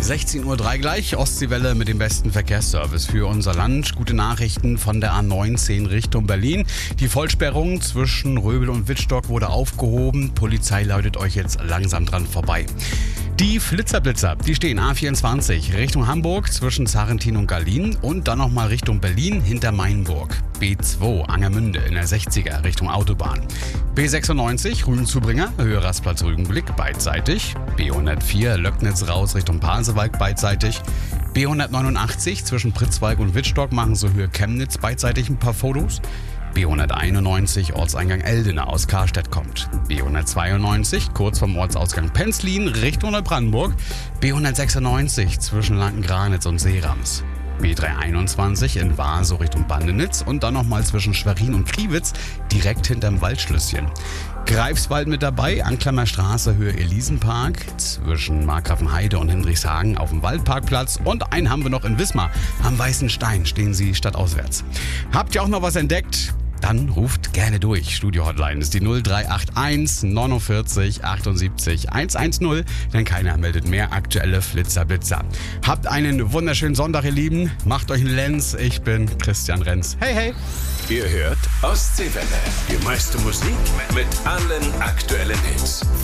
16:03 Uhr gleich, Ostseewelle mit dem besten Verkehrsservice für unser Land. Gute Nachrichten von der A19 Richtung Berlin. Die Vollsperrung zwischen Röbel und Wittstock wurde aufgehoben. Polizei läutet euch jetzt langsam dran vorbei. Die Flitzer-Blitzer, die stehen A24 Richtung Hamburg zwischen Sarrentin und Gallien und dann nochmal Richtung Berlin hinter Mainburg. B2 Angermünde in der 60er Richtung Autobahn. B96 Rügen-Zubringer, Höhe Rastplatz Rügenblick beidseitig. B104 Löcknitz raus Richtung Pasewalk beidseitig. B189 zwischen Pritzwalk und Wittstock machen so Höhe Chemnitz beidseitig ein paar Fotos. B191 Ortseingang Eldena aus Karstedt kommt. B192 kurz vom Ortsausgang Penzlin Richtung Neubrandenburg. B196 zwischen Lanken-Granitz und Seerams. B321 in Waso Richtung Bandenitz und dann nochmal zwischen Schwerin und Kriwitz direkt hinterm Waldschlösschen. Greifswald mit dabei, Anklammer Straße Höhe Elisenpark, zwischen Markgrafenheide und Hendrichshagen auf dem Waldparkplatz und einen haben wir noch in Wismar. Am Weißen Stein stehen sie stadtauswärts. Habt ihr auch noch was entdeckt? Dann ruft gerne durch. Studio-Hotline ist die 0381 49 78 110, denn keiner meldet mehr aktuelle Flitzer-Blitzer. Habt einen wunderschönen Sonntag, ihr Lieben. Macht euch einen Lenz. Ich bin Christian Renz. Hey, hey. Ihr hört Ostseewelle. Die meiste Musik mit allen aktuellen Hits.